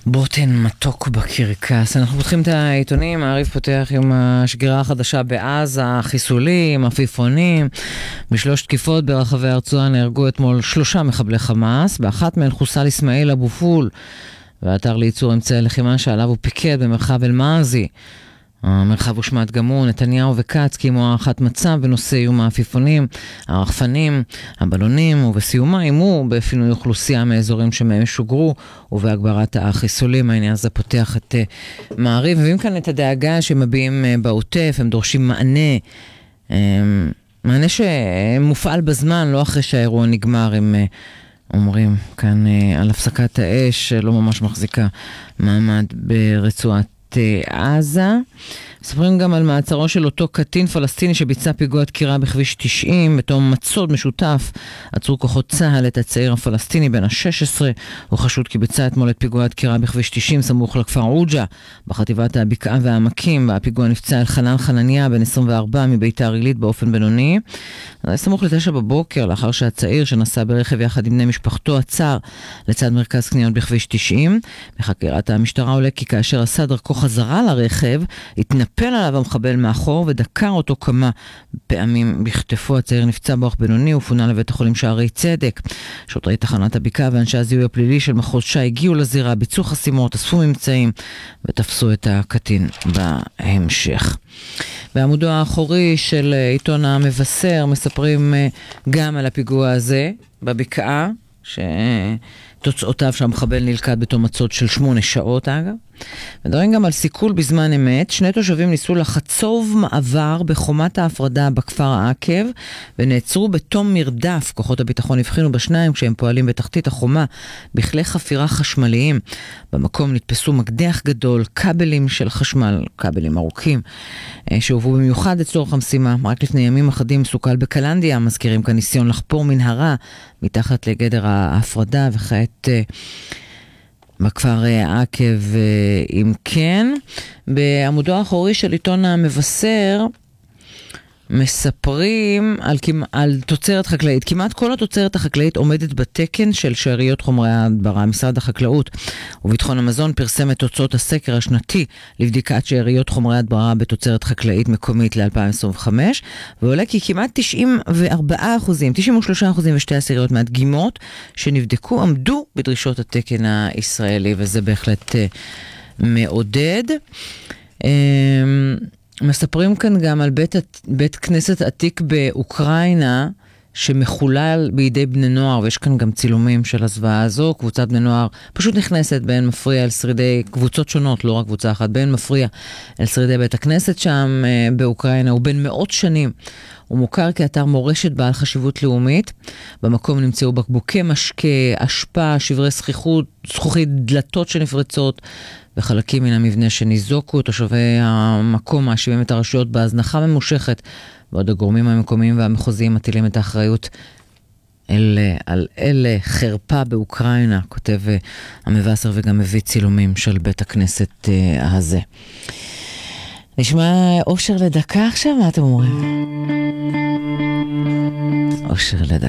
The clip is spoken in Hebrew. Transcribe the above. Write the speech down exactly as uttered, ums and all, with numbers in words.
בוטן מתוק בקרקס. אנחנו פותחים את העיתונים, העריב פותח עם השגירה החדשה בעזה, חיסולים, עפיפונים. בשלוש תקיפות ברחבי הרצועה נהרגו אתמול שלושה מחבלי חמאס, באחת מהן חוסל אסמאעיל אבו פול, והאתר לייצור אמצעי לחימה שעליו הוא פיקד במרחב אל-מאזי. המרחב הושמד גם הוא, נתניהו וקץ קיימו הערכת מצב בנושא איום העפיפונים, הרחפנים, הבלונים, ובסיומה אימו בפינוי אוכלוסייה מאזורים שמהם שוגרו, ובהגברת החיסולים. העניין הזה פותח את uh, מעריב, מביאים כאן את הדאגה שמביעים uh, בעוטף, הם דורשים מענה, um, מענה שמופעל בזמן, לא אחרי שהאירוע נגמר, הם uh, אומרים כאן uh, על הפסקת האש, לא ממש מחזיקה מעמד ברצועת עזה. מספרים גם על מעצרו של אותו קטין פלסטיני שביצע פיגוע דקירה בכביש תשעים. בתום מצוד משותף עצרו כוחות צה"ל את הצעיר הפלסטיני בן ה-שש עשרה. הוא חשוד כי ביצע אתמול את פיגוע דקירה בכביש תשעים סמוך לכפר עוג'ה בחטיבת הבקעה והעמקים. בפיגוע נפצע אלחנן חנניה בן עשרים וארבע מביתר עילית באופן בינוני. סמוך לתשע בבוקר, לאחר שהצעיר שנסע ברכב יחד עם בני משפחתו עצר לצד מרכז קניות בכביש תשעים. בחקירת המשטרה עולה כי כאשר עשה דרכו חזרה לרכב, התנפל עליו המחבל מאחור ודקר אותו כמה פעמים בכתפו. הצעיר נפצע באורח בינוני ופונה לבית החולים שערי צדק. שוטרי תחנת הבקעה ואנשי הזיהוי הפלילי של מחוז ש"י הגיעו לזירה, ביצעו חסימות, אספו ממצאים ותפסו את הקטין בהמשך. בעמודו האחורי של עיתון המבשר מספרים גם על הפיגוע הזה בבקעה, שתוצאותיו שהמחבל נלכד בתום מצוד של שמונה שעות אגב. מדברים גם על סיכול בזמן אמת. שני תושבים ניסו לחצוב מעבר בחומת ההפרדה בכפר העקב ונעצרו בתום מרדף. כוחות הביטחון הבחינו בשניים כשהם פועלים בתחתית החומה בכלי חפירה חשמליים. במקום נתפסו מקדח גדול, כבלים של חשמל, כבלים ארוכים, שהובאו במיוחד לצורך המשימה. רק לפני ימים אחדים סוכל בקלנדיה, מזכירים כאן ניסיון לחפור מנהרה מתחת לגדר ההפרדה, וכעת בכפר עקב. אם כן, בעמודו האחורי של עיתון המבשר מספרים על, על תוצרת חקלאית. כמעט כל התוצרת החקלאית עומדת בתקן של שאריות חומרי ההדברה. משרד החקלאות וביטחון המזון פרסם את תוצאות הסקר השנתי לבדיקת שאריות חומרי ההדברה בתוצרת חקלאית מקומית ל-אלפיים עשרים וחמש, ועולה כי כמעט תשעים וארבעה אחוזים, תשעים ושלושה אחוזים ושתי עשיריות מהדגימות שנבדקו עמדו בדרישות התקן הישראלי, וזה בהחלט uh, מעודד. Um, מספרים כאן גם על בית, בית כנסת עתיק באוקראינה שמחולל בידי בני נוער, ויש כאן גם צילומים של הזוועה הזו. קבוצת בני נוער פשוט נכנסת בין מפריע אל שרידי קבוצות שונות, לא רק קבוצה אחת, בין מפריע אל שרידי בית הכנסת שם באוקראינה. הוא בן מאות שנים. הוא מוכר כאתר מורשת בעל חשיבות לאומית. במקום נמצאו בקבוקי משקה, אשפה, שברי זכוכית, זכוכית, דלתות שנפרצות וחלקים מן המבנה שניזוקו. תושבי המקום מאשימים את הרשויות בהזנחה ממושכת, ועוד הגורמים המקומיים והמחוזיים מטילים את האחריות אל, על אלה. חרפה באוקראינה, כותב המבשר וגם מביא צילומים של בית הכנסת uh, הזה. נשמע אושר לדקה עכשיו, מה אתם אומרים? אושר לדקה.